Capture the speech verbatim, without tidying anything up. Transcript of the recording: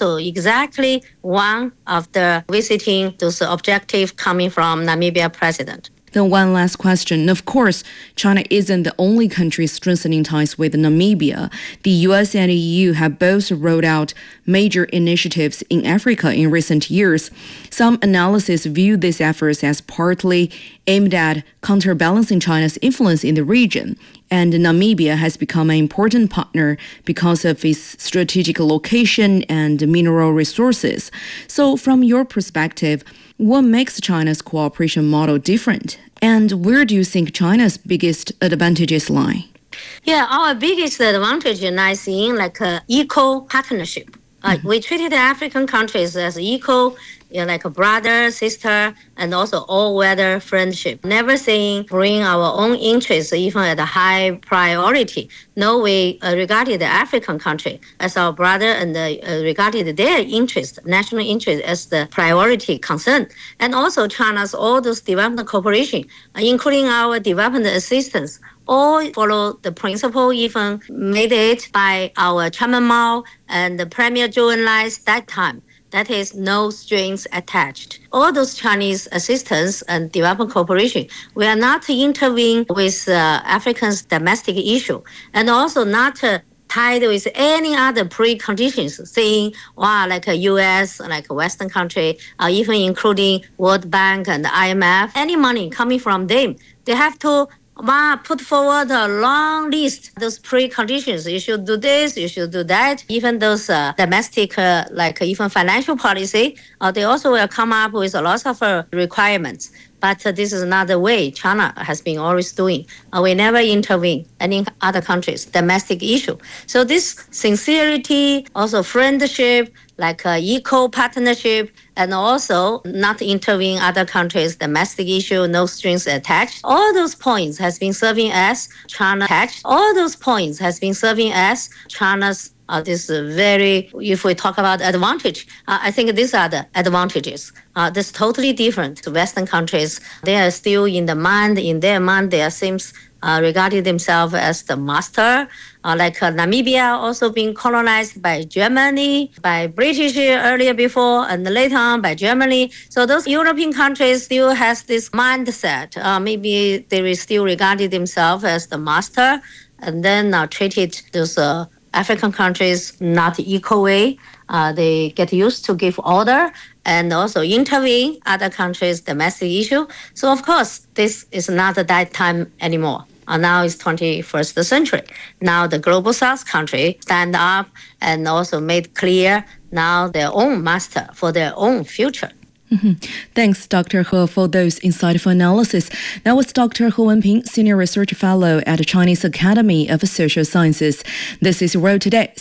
also exactly one of the visiting those objectives coming from Namibia president. Then one last question. Of course, China isn't the only country strengthening ties with Namibia. The U S and E U have both rolled out major initiatives in Africa in recent years. Some analysis view these efforts as partly aimed at counterbalancing China's influence in the region. And Namibia has become an important partner because of its strategic location and mineral resources. So from your perspective, what makes China's cooperation model different? And where do you think China's biggest advantages lie? Yeah, our biggest advantage lies in like a equal partnership. Uh, mm-hmm. We treated African countries as equal, you know, like a brother, sister, and also all-weather friendship. Never saying bring our own interests even at a high priority. No, we uh, regarded the African country as our brother and uh, regarded their interest, national interest, as the priority concern. And also China's all those development cooperation, uh, including our development assistance, all follow the principle even made it by our Chairman Mao and the Premier Zhou Enlai's that time. That is no strings attached. All those Chinese assistance and development cooperation, we are not intervening with uh, Africans' domestic issue, and also not uh, tied with any other preconditions, saying, wow, like a U S, like a Western country, uh, even including World Bank and the I M F, any money coming from them, they have to Wow, put forward a long list, those preconditions. You should do this, you should do that. Even those uh, domestic, uh, like even financial policy, uh, they also will come up with a lot of uh, requirements. But uh, this is not the way China has been always doing. Uh, we never intervene any other countries' domestic issue. So this sincerity, also friendship, like uh, equal partnership, and also not intervene other countries' domestic issue, no strings attached. All those points has been serving as China attached. All those points has been serving as China's Uh, this uh, very, if we talk about advantage, uh, I think these are the advantages. Uh, this is totally different. Western countries, they are still in the mind, in their mind, they are seems uh, regarding themselves as the master. Uh, like uh, Namibia also being colonized by Germany, by British earlier before, and later on by Germany. So those European countries still has this mindset. Uh, maybe they will still regarded themselves as the master, and then uh, treated those uh, African countries not equal way. Uh, they get used to give order and also intervene other countries' domestic issue. So of course, this is not that time anymore. Uh, now it's twenty-first century. Now the global South country stand up and also made clear now their own master for their own future. Mm-hmm. Thanks, Doctor He, for those insightful analysis. That was Doctor He Wenping, Senior Research Fellow at the Chinese Academy of Social Sciences. This is World Today.